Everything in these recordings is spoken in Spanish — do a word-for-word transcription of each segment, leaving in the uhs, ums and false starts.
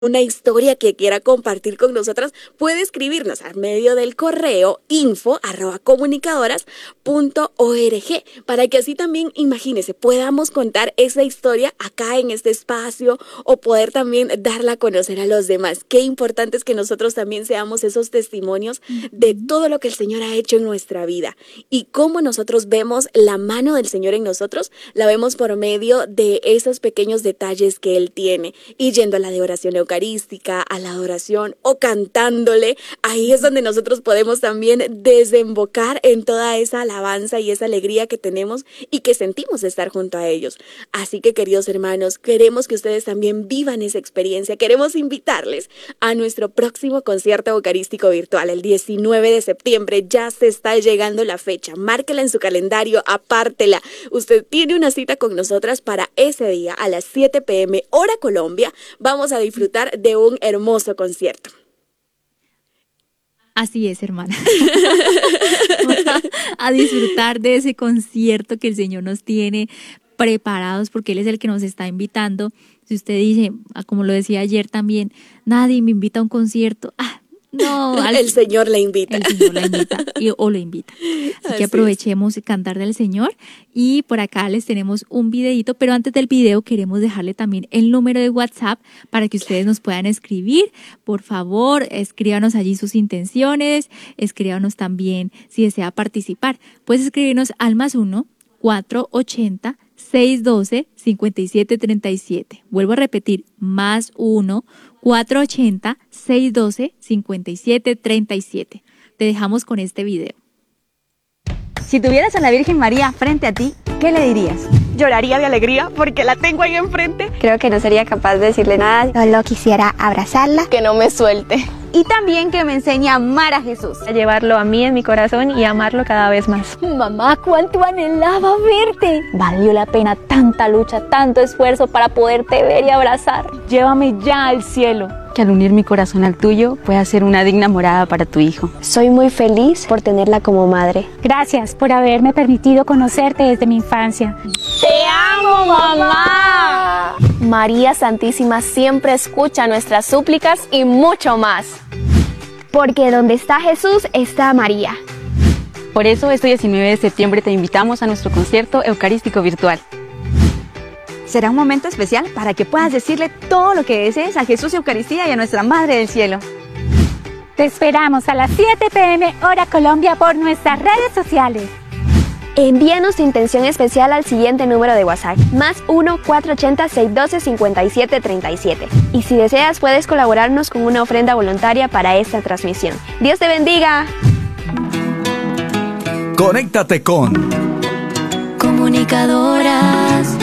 una historia que quiera compartir con nosotras, puede escribirnos al medio del correo info arroba comunicadoras punto org, para que así también, imagínense, podamos contar esa historia acá en este espacio o poder también darla a conocer a los demás. Qué importante es que nosotros también seamos esos testimonios de todo lo que el Señor ha hecho en nuestra vida, y cómo nosotros vemos la mano del Señor en nosotros, la vemos por medio de esos pequeños detalles que Él tiene, y yendo a la de oración eucarística, a la adoración o cantándole. Ahí es donde nosotros podemos también desembocar en toda esa alabanza y esa alegría que tenemos y que sentimos de estar junto a ellos. Así que, queridos hermanos, queremos que ustedes también vivan esa experiencia. Queremos invitarles a nuestro próximo concierto eucarístico virtual el diecinueve de septiembre. Ya se está llegando la fecha. Márquela en su calendario, apártela. Usted tiene una cita con nosotras para ese día a las siete pe eme hora Colombia. Vamos a disfrutar de un hermoso concierto. Así es, hermana. a, a disfrutar de ese concierto que el Señor nos tiene preparados, porque Él es el que nos está invitando. Si usted dice, como lo decía ayer también, nadie me invita a un concierto, ah, no, al, el Señor la invita. El Señor la invita y, o lo invita. Así, Así que aprovechemos es. cantar del Señor. Y por acá les tenemos un videito, pero antes del video queremos dejarle también el número de WhatsApp para que ustedes nos puedan escribir. Por favor, escríbanos allí sus intenciones, escríbanos también si desea participar. Puedes escribirnos al más uno, cuatro ochenta, seiscientos doce, cincuenta y siete treinta y siete. Vuelvo a repetir, más uno, cuatro ochenta, seiscientos doce, cincuenta y siete treinta y siete. Te dejamos con este video. Si tuvieras a la Virgen María frente a ti, ¿qué le dirías? Lloraría de alegría porque la tengo ahí enfrente. Creo que no sería capaz de decirle nada. Solo quisiera abrazarla. Que no me suelte. Y también que me enseñe a amar a Jesús. A llevarlo a mí en mi corazón y amarlo cada vez más. Mamá, cuánto anhelaba verte. Valió la pena tanta lucha, tanto esfuerzo para poderte ver y abrazar. Llévame ya al cielo. Que al unir mi corazón al tuyo pueda ser una digna morada para tu hijo. Soy muy feliz por tenerla como madre. Gracias por haberme permitido conocerte desde mi infancia. ¡Te amo, mamá! María Santísima siempre escucha nuestras súplicas y mucho más. Porque donde está Jesús está María. Por eso este diecinueve de septiembre te invitamos a nuestro concierto eucarístico virtual. Será un momento especial para que puedas decirle todo lo que desees a Jesús Eucaristía y a nuestra Madre del Cielo. Te esperamos a las siete pe eme hora Colombia por nuestras redes sociales. Envíanos tu intención especial al siguiente número de WhatsApp, más uno, cuatro ochenta, seiscientos doce, cincuenta y siete treinta y siete. Y si deseas, puedes colaborarnos con una ofrenda voluntaria para esta transmisión. ¡Dios te bendiga! Conéctate con Comunicadoras.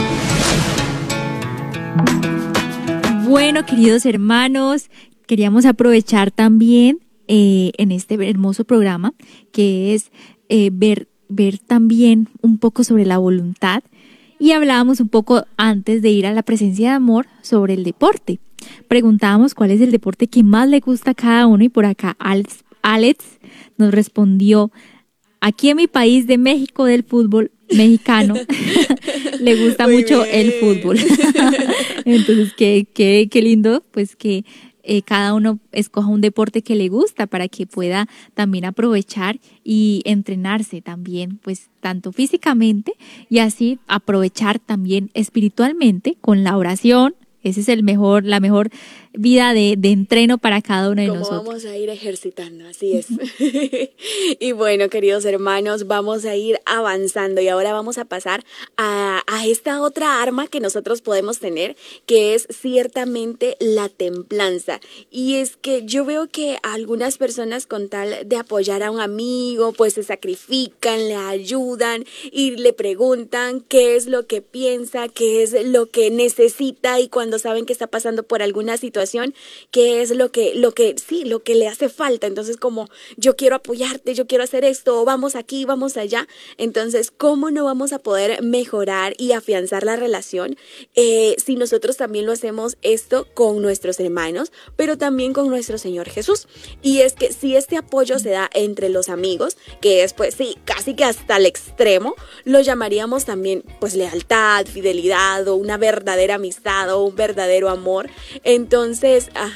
Bueno, queridos hermanos, queríamos aprovechar también eh, en este hermoso programa que es eh, ver, ver también un poco sobre la voluntad, y hablábamos un poco antes de ir a la presencia de amor sobre el deporte. Preguntábamos cuál es el deporte que más le gusta a cada uno, y por acá Alex, Alex nos respondió: aquí en mi país de México, del fútbol mexicano, le gusta Muy mucho bien. el fútbol. Entonces, qué, qué, qué lindo, pues que eh, cada uno escoja un deporte que le gusta para que pueda también aprovechar y entrenarse también, pues tanto físicamente, y así aprovechar también espiritualmente con la oración. Ese es el mejor, la mejor vida de, de entreno para cada uno de Como nosotros. Vamos a ir ejercitando, así es. Y bueno, queridos hermanos, vamos a ir avanzando, y ahora vamos a pasar a, a esta otra arma que nosotros podemos tener, que es ciertamente la templanza. Y es que yo veo que algunas personas, con tal de apoyar a un amigo, pues se sacrifican, le ayudan y le preguntan qué es lo que piensa, qué es lo que necesita, y cuando saben que está pasando por alguna situación, qué es lo que, lo que, sí, lo que le hace falta. Entonces, como yo quiero apoyarte, yo quiero hacer esto, o vamos aquí, vamos allá. Entonces, ¿cómo no vamos a poder mejorar y afianzar la relación eh, si nosotros también lo hacemos esto con nuestros hermanos, pero también con nuestro Señor Jesús? Y es que si este apoyo se da entre los amigos, que es pues sí, casi que hasta el extremo, lo llamaríamos también pues lealtad, fidelidad, o una verdadera amistad, o un verdadero amor. Entonces, Entonces,